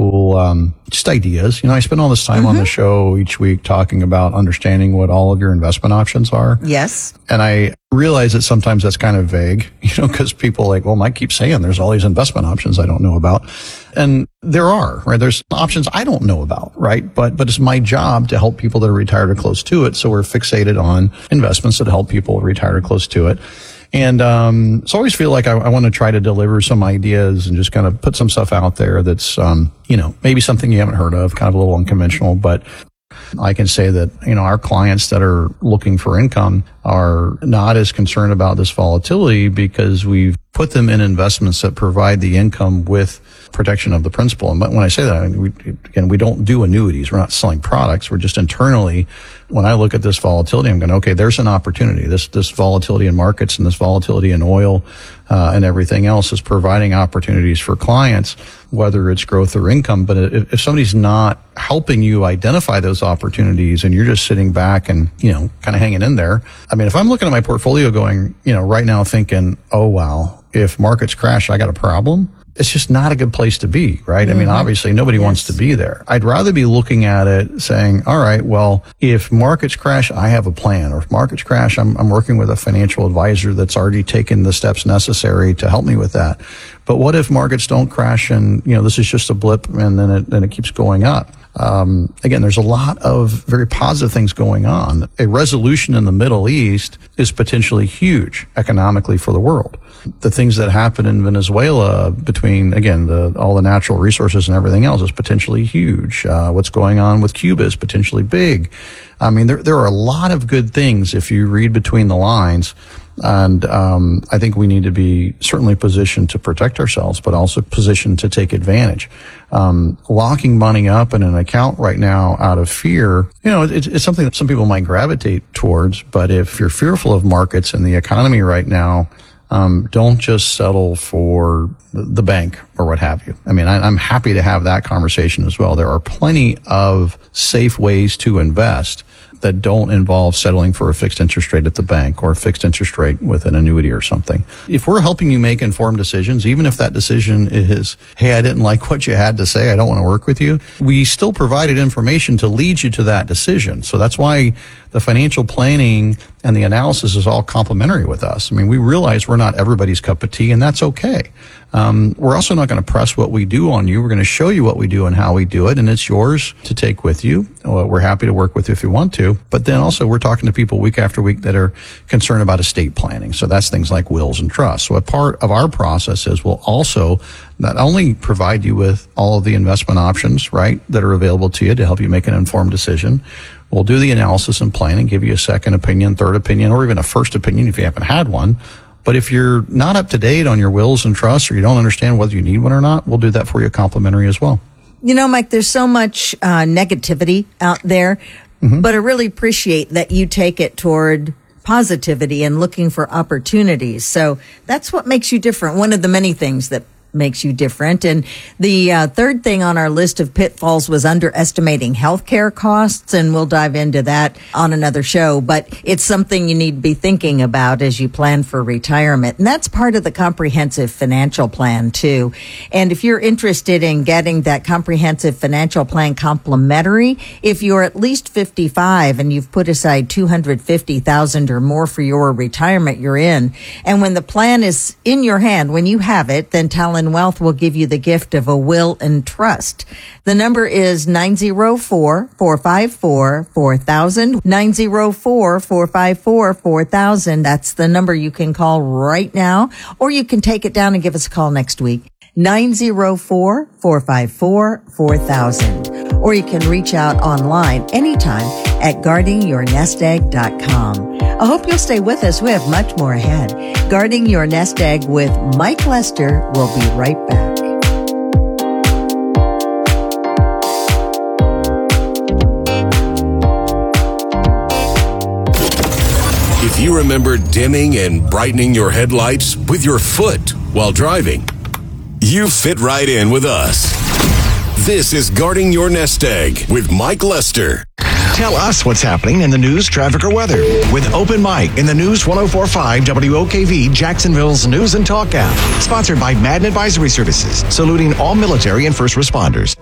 cool, just ideas. I spend all this time on the show each week talking about understanding what all of your investment options are. Yes. And I realize that sometimes that's kind of vague, because people Mike keeps saying there's all these investment options I don't know about. And there are, right? There's options I don't know about, right? But it's my job to help people that are retired or close to it. So we're fixated on investments that help people retired or close to it. And so I always feel like I want to try to deliver some ideas and just kind of put some stuff out there that's, maybe something you haven't heard of, kind of a little unconventional, but I can say that, our clients that are looking for income are not as concerned about this volatility because we've put them in investments that provide the income with protection of the principal. And when I say that, we don't do annuities. We're not selling products. We're just internally, when I look at this volatility, I'm going, okay, there's an opportunity. This volatility in markets and this volatility in oil, and everything else is providing opportunities for clients, whether it's growth or income. But if somebody's not helping you identify those opportunities and you're just sitting back and, kind of hanging in there. I mean, if I'm looking at my portfolio going, right now thinking, oh, wow, if markets crash, I got a problem. It's just not a good place to be, right? I mean, obviously nobody wants to be there. I'd rather be looking at it saying, all right, well, if markets crash, I have a plan. Or if markets crash, I'm working with a financial advisor that's already taken the steps necessary to help me with that. But what if markets don't crash and, this is just a blip and then it keeps going up? Again, there's a lot of very positive things going on. A resolution in the Middle East is potentially huge economically for the world. The things that happen in Venezuela between, again, all the natural resources and everything else is potentially huge. What's going on with Cuba is potentially big. I mean, there are a lot of good things if you read between the lines. And I think we need to be certainly positioned to protect ourselves, but also positioned to take advantage. Locking money up in an account right now out of fear, it's something that some people might gravitate towards. But if you're fearful of markets and the economy right now, don't just settle for the bank or what have you. I mean, I'm happy to have that conversation as well. There are plenty of safe ways to invest that don't involve settling for a fixed interest rate at the bank or a fixed interest rate with an annuity or something. If we're helping you make informed decisions, even if that decision is, hey, I didn't like what you had to say, I don't want to work with you, we still provided information to lead you to that decision. So that's why the financial planning and the analysis is all complementary with us. I mean, we realize we're not everybody's cup of tea, and that's okay. We're also not going to press what we do on you. We're going to show you what we do and how we do it, and it's yours to take with you. We're happy to work with you if you want to. But then also we're talking to people week after week that are concerned about estate planning. So that's things like wills and trusts. So a part of our process is we'll also not only provide you with all of the investment options, right, that are available to you to help you make an informed decision. We'll do the analysis and planning, give you a second opinion, third opinion, or even a first opinion if you haven't had one. But if you're not up to date on your wills and trusts or you don't understand whether you need one or not, we'll do that for you complimentary as well. Mike, there's so much negativity out there, but I really appreciate that you take it toward positivity and looking for opportunities. So that's what makes you different. One of the many things that makes you different. And the third thing on our list of pitfalls was underestimating healthcare costs, and we'll dive into that on another show. But it's something you need to be thinking about as you plan for retirement. And that's part of the comprehensive financial plan, too. And if you're interested in getting that comprehensive financial plan complimentary, if you're at least 55 and you've put aside $250,000 or more for your retirement, you're in. And when the plan is in your hand, when you have it, then Talon Wealth will give you the gift of a will and trust. The number is 904-454-4000, 904-454-4000. That's the number you can call right now, or you can take it down and give us a call next week. 904-454-4000. Or you can reach out online anytime at guardingyournestegg.com. I hope you'll stay with us. We have much more ahead. Guarding Your Nest Egg with Mike Lester. We'll be right back. If you remember dimming and brightening your headlights with your foot while driving, you fit right in with us. This is Guarding Your Nest Egg with Mike Lester. Tell us what's happening in the news, traffic, or weather with Open Mic in the News 104.5 WOKV, Jacksonville's News and Talk app. Sponsored by Madden Advisory Services, saluting all military and first responders.